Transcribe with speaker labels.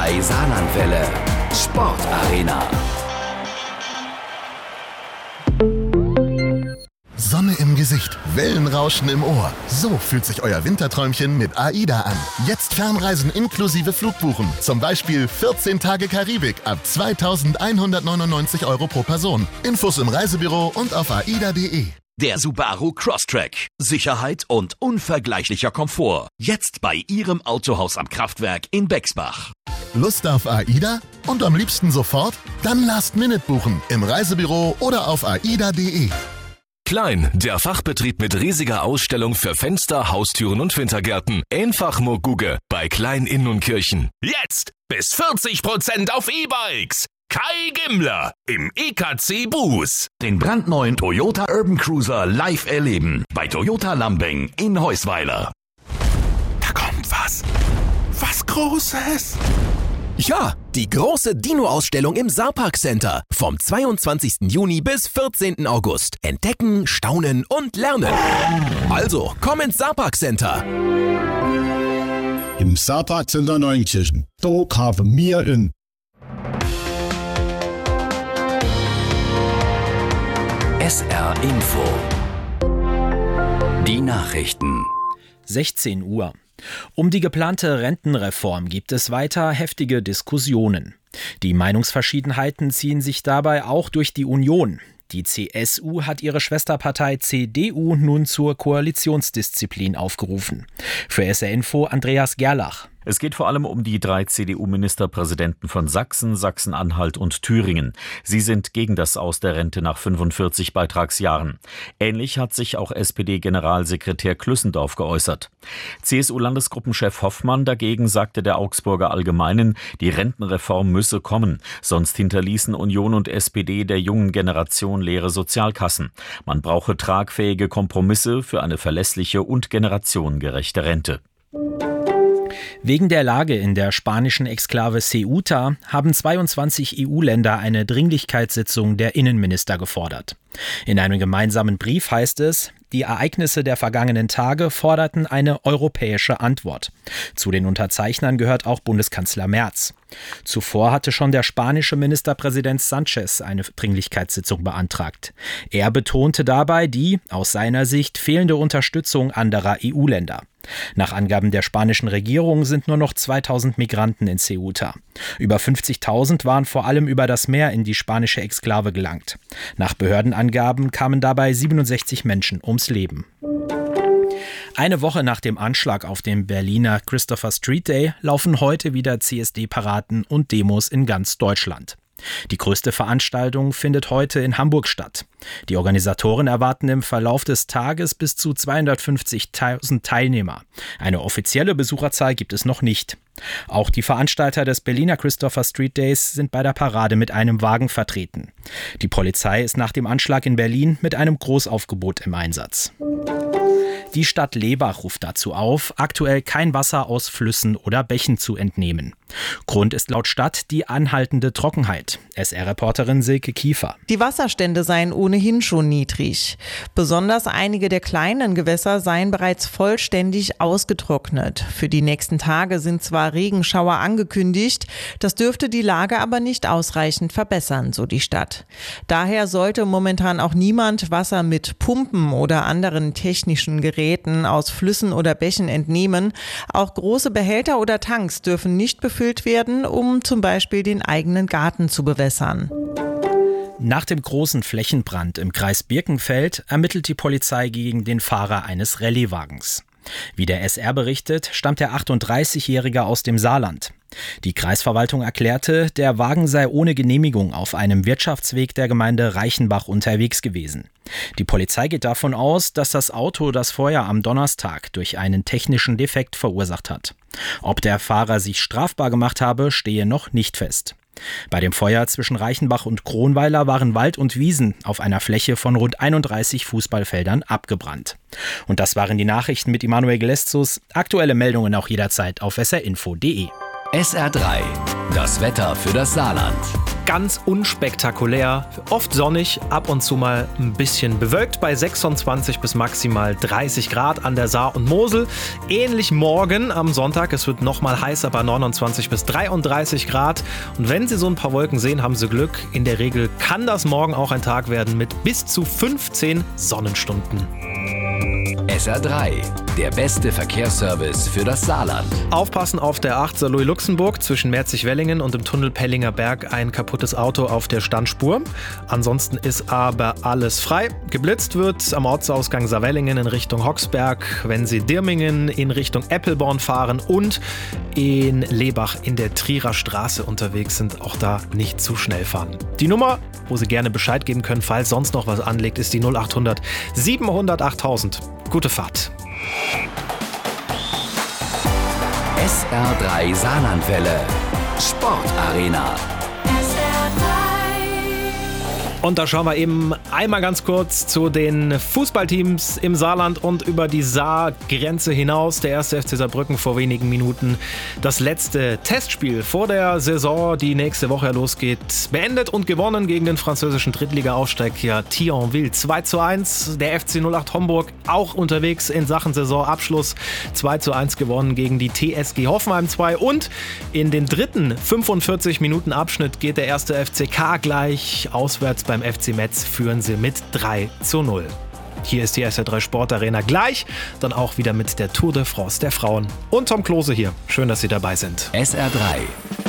Speaker 1: SR3 Saarlandwelle. Sportarena.
Speaker 2: Sonne im Gesicht, Wellenrauschen im Ohr. So fühlt sich euer Winterträumchen mit AIDA an. Jetzt Fernreisen inklusive Flugbuchen. Zum Beispiel 14 Tage Karibik ab 2.199 € pro Person. Infos im Reisebüro und auf aida.de.
Speaker 1: Der Subaru Crosstrek. Sicherheit und unvergleichlicher Komfort. Jetzt bei Ihrem Autohaus am Kraftwerk in Bexbach.
Speaker 2: Lust auf AIDA? Und am liebsten sofort? Dann Last-Minute buchen. Im Reisebüro oder auf aida.de.
Speaker 3: Klein, der Fachbetrieb mit riesiger Ausstellung für Fenster, Haustüren und Wintergärten. Einfach nur Gugge bei Klein Inn und Kirchen.
Speaker 4: Jetzt bis 40% auf E-Bikes. Kai Gimmler im EKC Buß.
Speaker 1: Den brandneuen Toyota Urban Cruiser live erleben bei Toyota Lambing in Heusweiler.
Speaker 4: Da kommt was. Was Großes.
Speaker 5: Ja, die große Dino-Ausstellung im Saarpark Center. Vom 22. Juni bis 14. August. Entdecken, staunen und lernen. Also, komm ins Saarpark Center.
Speaker 6: Im Saarpark Center Neunkirchen. Dort haben wir in
Speaker 1: SR Info. Die Nachrichten.
Speaker 7: 16 Uhr. Um die geplante Rentenreform gibt es weiter heftige Diskussionen. Die Meinungsverschiedenheiten ziehen sich dabei auch durch die Union. Die CSU hat ihre Schwesterpartei CDU nun zur Koalitionsdisziplin aufgerufen. Für SR Info Andreas Gerlach.
Speaker 8: Es geht vor allem um die 3 CDU-Ministerpräsidenten von Sachsen, Sachsen-Anhalt und Thüringen. Sie sind gegen das Aus der Rente nach 45 Beitragsjahren. Ähnlich hat sich auch SPD-Generalsekretär Klüssendorf geäußert. CSU-Landesgruppenchef Hoffmann dagegen sagte der Augsburger Allgemeinen, die Rentenreform müsse kommen. Sonst hinterließen Union und SPD der jungen Generation leere Sozialkassen. Man brauche tragfähige Kompromisse für eine verlässliche und generationengerechte Rente.
Speaker 7: Wegen der Lage in der spanischen Exklave Ceuta haben 22 EU-Länder eine Dringlichkeitssitzung der Innenminister gefordert. In einem gemeinsamen Brief heißt es, die Ereignisse der vergangenen Tage forderten eine europäische Antwort. Zu den Unterzeichnern gehört auch Bundeskanzler Merz. Zuvor hatte schon der spanische Ministerpräsident Sanchez eine Dringlichkeitssitzung beantragt. Er betonte dabei die, aus seiner Sicht, fehlende Unterstützung anderer EU-Länder. Nach Angaben der spanischen Regierung sind nur noch 2000 Migranten in Ceuta. Über 50.000 waren vor allem über das Meer in die spanische Exklave gelangt. Nach Behördenangaben kamen dabei 67 Menschen ums Leben. Eine Woche nach dem Anschlag auf den Berliner Christopher Street Day laufen heute wieder CSD-Paraden und Demos in ganz Deutschland. Die größte Veranstaltung findet heute in Hamburg statt. Die Organisatoren erwarten im Verlauf des Tages bis zu 250.000 Teilnehmer. Eine offizielle Besucherzahl gibt es noch nicht. Auch die Veranstalter des Berliner Christopher Street Days sind bei der Parade mit einem Wagen vertreten. Die Polizei ist nach dem Anschlag in Berlin mit einem Großaufgebot im Einsatz. Die Stadt Lebach ruft dazu auf, aktuell kein Wasser aus Flüssen oder Bächen zu entnehmen. Grund ist laut Stadt die anhaltende Trockenheit. SR-Reporterin Silke Kiefer.
Speaker 9: Die Wasserstände seien ohnehin schon niedrig. Besonders einige der kleinen Gewässer seien bereits vollständig ausgetrocknet. Für die nächsten Tage sind zwar Regenschauer angekündigt, das dürfte die Lage aber nicht ausreichend verbessern, so die Stadt. Daher sollte momentan auch niemand Wasser mit Pumpen oder anderen technischen Geräten aus Flüssen oder Bächen entnehmen. Auch große Behälter oder Tanks dürfen nicht befüllt werden, um zum Beispiel den eigenen Garten zu bewässern.
Speaker 7: Nach dem großen Flächenbrand im Kreis Birkenfeld ermittelt die Polizei gegen den Fahrer eines Rallyewagens. Wie der SR berichtet, stammt der 38-Jährige aus dem Saarland. Die Kreisverwaltung erklärte, der Wagen sei ohne Genehmigung auf einem Wirtschaftsweg der Gemeinde Reichenbach unterwegs gewesen. Die Polizei geht davon aus, dass das Auto das Feuer am Donnerstag durch einen technischen Defekt verursacht hat. Ob der Fahrer sich strafbar gemacht habe, stehe noch nicht fest. Bei dem Feuer zwischen Reichenbach und Kronweiler waren Wald und Wiesen auf einer Fläche von rund 31 Fußballfeldern abgebrannt. Und das waren die Nachrichten mit Immanuel Geleszus. Aktuelle Meldungen auch jederzeit auf srinfo.de.
Speaker 1: SR3, das Wetter für das Saarland.
Speaker 10: ganz unspektakulär. Oft sonnig, ab und zu mal ein bisschen bewölkt bei 26 bis maximal 30 Grad an der Saar und Mosel. Ähnlich morgen am Sonntag. Es wird nochmal heißer bei 29 bis 33 Grad. Und wenn Sie so ein paar Wolken sehen, haben Sie Glück. In der Regel kann das morgen auch ein Tag werden mit bis zu 15 Sonnenstunden.
Speaker 3: SR3, der beste Verkehrsservice für das Saarland.
Speaker 10: Aufpassen auf der 8 Saarlouis-Luxemburg zwischen Merzig-Wellingen und dem Tunnel Pellinger Berg ein kaputtes Auto auf der Standspur. Ansonsten ist aber alles frei. Geblitzt wird am Ortsausgang Saarwellingen in Richtung Hoxberg, wenn Sie Dirmingen in Richtung Eppelborn fahren und in Lebach in der Trierer Straße unterwegs sind. Auch da nicht zu schnell fahren. Die Nummer, wo Sie gerne Bescheid geben können, falls sonst noch was anliegt, ist die 0800 700 8000. Gute Fahrt.
Speaker 3: SR3 Saarlandwelle. Sportarena.
Speaker 10: Und da schauen wir eben einmal ganz kurz zu den Fußballteams im Saarland und über die Saargrenze hinaus. Der 1. FC Saarbrücken vor wenigen Minuten das letzte Testspiel vor der Saison, die nächste Woche losgeht, beendet und gewonnen gegen den französischen Drittliga-Aufsteiger Thionville. 2:1. Der FC 08 Homburg auch unterwegs in Sachen Saisonabschluss. 2:1 gewonnen gegen die TSG Hoffenheim 2. Und in den dritten 45-Minuten-Abschnitt geht der 1. FCK gleich auswärts beim FC Metz, führen sie mit 3:0. Hier ist die SR3 Sportarena gleich, dann auch wieder mit der Tour de France der Frauen. Und Tom Klose hier. Schön, dass Sie dabei sind.
Speaker 3: SR3.